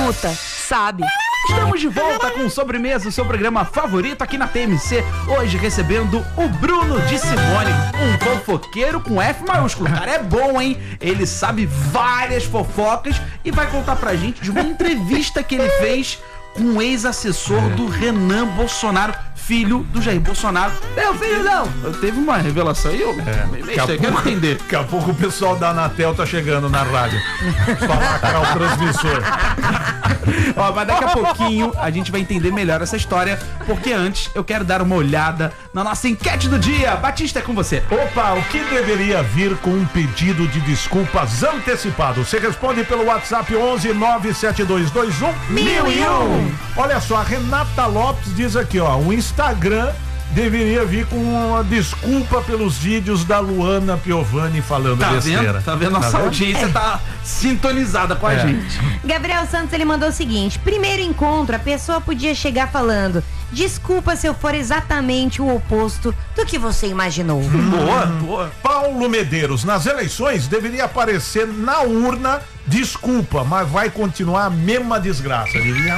escuta, sabe. Estamos de volta com Sobremesa, o seu programa favorito aqui na TMC. Hoje recebendo o Bruno de Simone, um fofoqueiro com F maiúsculo. O cara é bom, hein? Ele sabe várias fofocas e vai contar pra gente de uma entrevista que ele fez com um ex-assessor do Renan Bolsonaro, filho do Jair Bolsonaro. Meu filho não! Teve uma revelação aí, eu quero entender. Daqui a pouco o pessoal da Anatel tá chegando na rádio pra lacrar o transmissor. Ó, mas daqui a pouquinho a gente vai entender melhor essa história, porque antes eu quero dar uma olhada na nossa enquete do dia. Batista, é com você. Opa, o que deveria vir com um pedido de desculpas antecipado? Você responde pelo WhatsApp 11 97221 1001. Olha só, a Renata Lopes diz aqui, ó, o Instagram deveria vir com uma desculpa pelos vídeos da Luana Piovani falando besteira. Tá vendo? Nossa audiência tá sintonizada com a gente. Gabriel Santos, ele mandou o seguinte: primeiro encontro, a pessoa podia chegar falando: desculpa se eu for exatamente o oposto do que você imaginou. Boa. Paulo Medeiros, nas eleições deveria aparecer na urna desculpa, mas vai continuar a mesma desgraça. Deveria...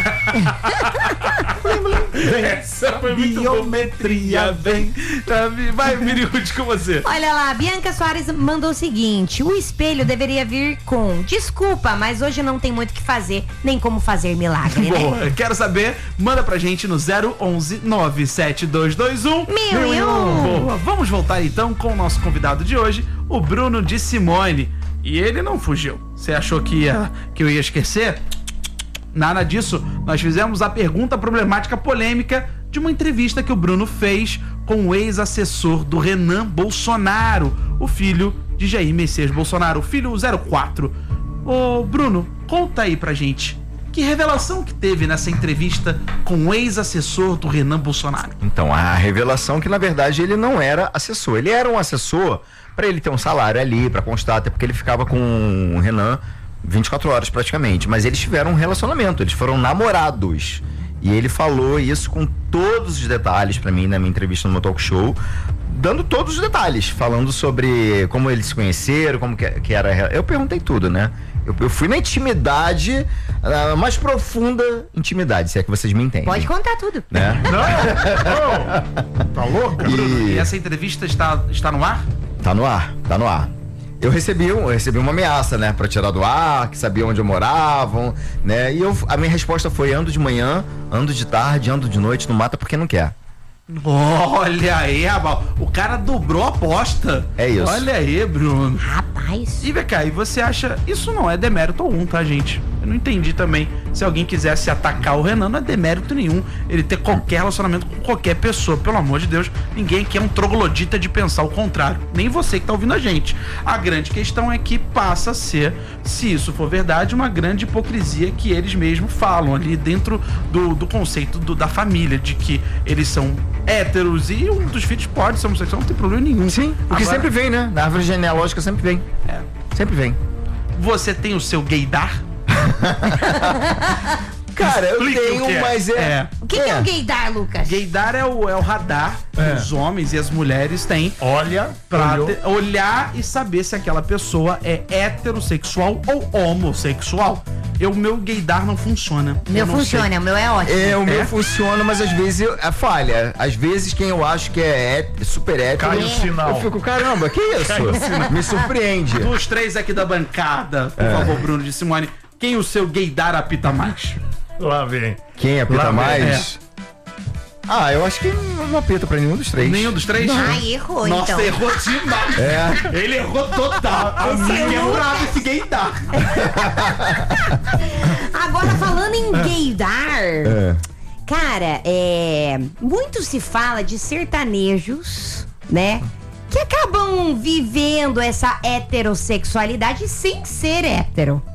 Essa foi muito biometria, vem. Vai, Miriute, com você. Olha lá, Bianca Soares mandou o seguinte: o espelho deveria vir com desculpa, mas hoje não tem muito o que fazer, nem como fazer milagre, Boa, né? quero saber, manda pra gente no 011 97221 1001. Boa, vamos voltar então com o nosso convidado de hoje, o Bruno de Simone. E ele não fugiu. Você achou que eu ia esquecer? Nada disso. Nós fizemos a pergunta problemática polêmica de uma entrevista que o Bruno fez com o ex-assessor do Renan Bolsonaro, o filho de Jair Messias Bolsonaro, o filho 04. Ô, Bruno, conta aí pra gente. Que revelação que teve nessa entrevista com o ex-assessor do Renan Bolsonaro? Então, a revelação que, na verdade, ele não era assessor. Ele era um assessor para ele ter um salário ali, para constar, até porque ele ficava com o Renan 24 horas praticamente. Mas eles tiveram um relacionamento, eles foram namorados. E ele falou isso com todos os detalhes para mim na minha entrevista no meu talk show, dando todos os detalhes, falando sobre como eles se conheceram, como que era. Eu perguntei tudo, né? Eu fui na intimidade, a mais profunda intimidade, se é que vocês me entendem. Pode contar tudo. Né? Não! Tá louca? E essa entrevista está no ar? Tá no ar. Eu recebi uma ameaça, né, pra tirar do ar, que sabia onde eu morava, né, e a minha resposta foi: ando de manhã, ando de tarde, ando de noite, não mata porque não quer. Olha aí, Abal, o cara dobrou a aposta. É isso. Olha aí, Bruno. Rapaz. E VK, e você acha, isso não é demérito algum, tá, gente? Eu não entendi também. Se alguém quisesse atacar o Renan, não é demérito nenhum ele ter qualquer relacionamento com qualquer pessoa. Pelo amor de Deus, ninguém aqui é um troglodita de pensar o contrário. Nem você que tá ouvindo a gente. A grande questão é que passa a ser, se isso for verdade, uma grande hipocrisia que eles mesmos falam ali dentro do conceito da família, de que eles são héteros e um dos filhos pode ser homossexual, não tem problema nenhum. Sim, o que sempre vem, né? Na árvore genealógica sempre vem. Sempre vem. Você tem o seu gaydar? Cara, eu Explica tenho, o que é. mas O que é o gaydar, Lucas? Gaydar é o radar que os homens e as mulheres têm Olha, pra olhar e saber se aquela pessoa é heterossexual ou homossexual. O meu gaydar não funciona. O meu funciona, o meu é ótimo. O meu funciona, mas às vezes falha. Às vezes quem eu acho que é super hétero, Cai o sinal. eu fico, caramba, que isso? Me surpreende. Dos três aqui da bancada, por favor, Bruno de Simone, quem o seu gaydar apita mais? Lá vem. Quem apita Lá mais? Eu acho que não apita pra nenhum dos três. Nenhum dos três? Ai, errou. Nossa, então. errou demais. Ele errou total. Esse é bravo, esse gaydar. Agora, falando em gaydar, cara, muito se fala de sertanejos, né? Que acabam vivendo essa heterossexualidade sem ser hétero.